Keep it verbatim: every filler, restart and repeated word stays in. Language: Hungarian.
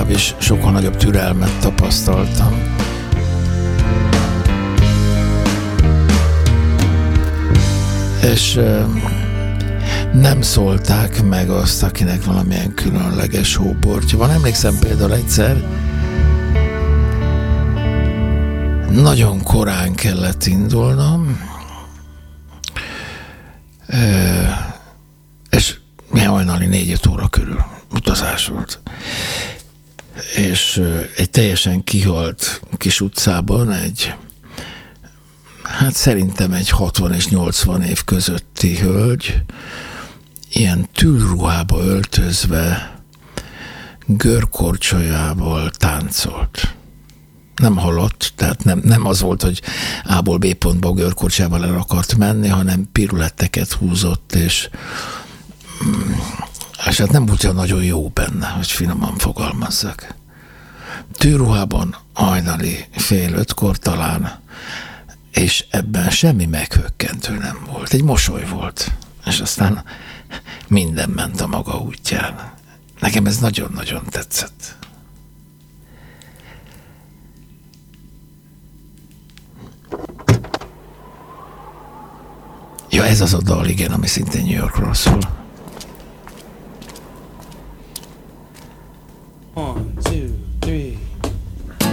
legalábbis sokkal nagyobb türelmet tapasztaltam. És nem szólták meg azt, akinek valamilyen különleges hóbortja van. Emlékszem például egyszer, nagyon korán kellett indulnom, és milyen hajnali négy-öt óra körül utazás volt. És egy teljesen kihalt kis utcában egy, hát szerintem egy hatvan és nyolcvan év közötti hölgy, ilyen tűlruhába öltözve, görkorcsolyával táncolt. Nem halott, tehát nem, nem az volt, hogy A-ból B pontba görkorcsolyával el akart menni, hanem piruletteket húzott, és, és hát nem volt olyan nagyon jó benne, hogy finoman fogalmazzak. Tűlruhában hajnali fél ötkor talán, és ebben semmi meghökkentő nem volt. Egy mosoly volt, és aztán minden ment a maga útján. Nekem ez nagyon-nagyon tetszett. Ja, ez az a dal, igen, ami szintén New Yorkról szól.